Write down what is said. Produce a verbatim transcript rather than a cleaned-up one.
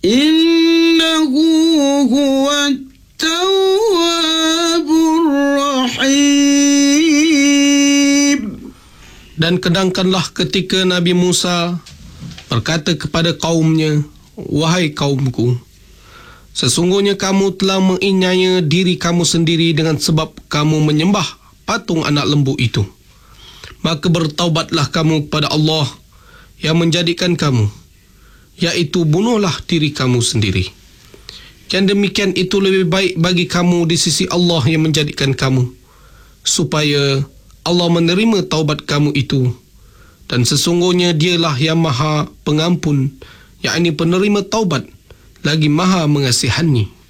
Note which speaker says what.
Speaker 1: Innahu huwa tawwabur rahim.
Speaker 2: Dan kedangkanlah ketika Nabi Musa berkata kepada kaumnya, wahai kaumku, sesungguhnya kamu telah menganiaya diri kamu sendiri dengan sebab kamu menyembah patung anak lembu itu. Maka bertaubatlah kamu kepada Allah yang menjadikan kamu, iaitu bunuhlah diri kamu sendiri. Yang demikian itu lebih baik bagi kamu di sisi Allah yang menjadikan kamu, supaya Allah menerima taubat kamu itu. Dan sesungguhnya dialah yang maha pengampun, yakni penerima taubat, lagi maha mengasihani.